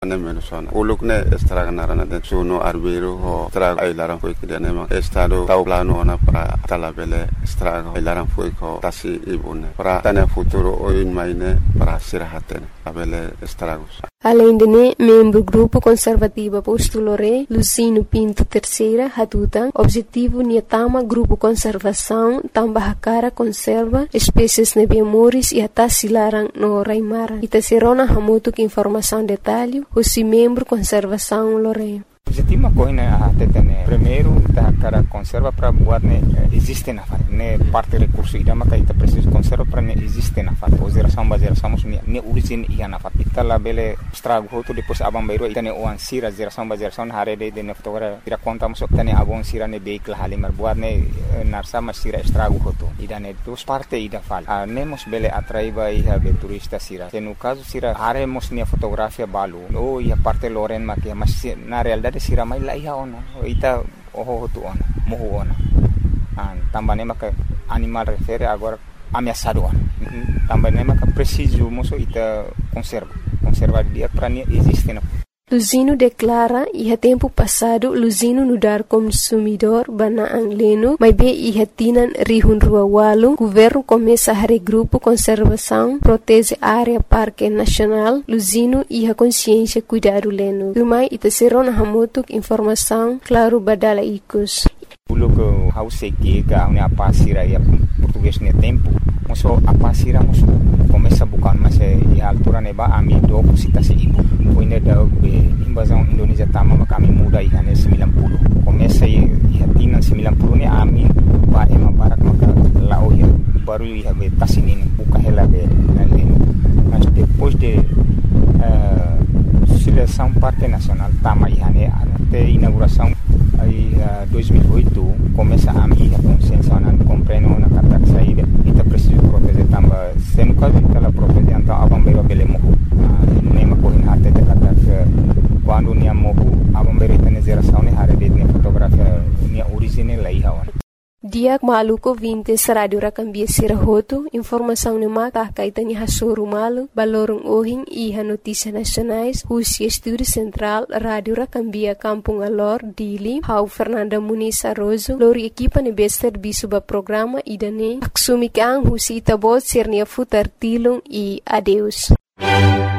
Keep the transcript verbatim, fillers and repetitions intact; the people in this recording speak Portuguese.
Ne menusona ulukne estraga narana den suno arbiro ho estraga ailaran foi que denema estado tau plano ona para talabele estraga ailaran foi ko tasi ibune para tane futuro o in maine para sirahatene abele estragos. Além de ne, membro Grupo Conservativa Postulore, Lucino Pinto Terceira, Hatutan, objetivo Niatama Grupo Conservação, Tambahakara Conserva, espécies nebiamores e atasilaran no Raimara. Itaserona Hamutuk informação detalhe, o si membro Conservação Lore. Objetivo uma coisa até né primeiro da cara conserva para buat né existe na fase né parte recurso ida maka ita preciso conserva para né existe na fase os geração base geração né né origem ia na fase ita lá bele estrago hoto depois abang bairo ita né o ansira geração base geração hare de de né fotogra ira conta mas ita né abang sira né vehicle halimar buat né narsa mas sira estrago hoto ida né depois parte ida fal a nemos bele atraiba ia be turista sira no caso sira hare mos né fotografia balu o ia parte loren makia mas na realidade sira mai la iha ona ita oho tu ona moho ona an tambane maka animal refere agora ameaçado ona tambane maka preciso moço ita conserva conservar dia para nem existe na Luzino declara iha tempo passado Luzino nudar consumidor bana angleno, mas be iha tinan rihun rua walu, governo começa a regrupo conservação, protege área parque nacional, Luzino iha consciência cuidado leno. Turmai ita serona hamutuk informação, claro badala ikus. Pulo que house que ga une apa sira ya português ne tempo, moço apa sira moço começa bukan mas e altura neba ami do cita se ibu. Poine da invasão Indonésia tama maka ami muda iha ne sembilan puluh. Começa iha tina sembilan puluh ne ami ba ema barak maka lao ya baru iha be tasinin buka hela be naleno. Mas depois de uh, seleção parte nacional tama iha ne até inauguração aí uh, dois mil e oito começa a minha consciência não compreendo na kata saída ita preciso proteger tamba se no caso ita la proteger então abang beiro bele mohu nem ma coin até de kata quando nia mohu abang beiro ita ne geração ne hare de ne fotografia nia origine la iha wana Diak maluko vinte radio rakambia sirahoto, informação ne maka kaitani hasoro malu, balorong ohing iha notícia nacionais, Husia Estúdio Central, Radio Rakambia Kampung Alor, Dili, Hau Fernanda Muniz Arrozo, lori equipa ne bester bisuba programa idane, aksumikang Husi Itabot Sirnia Futar Tilong e adeus.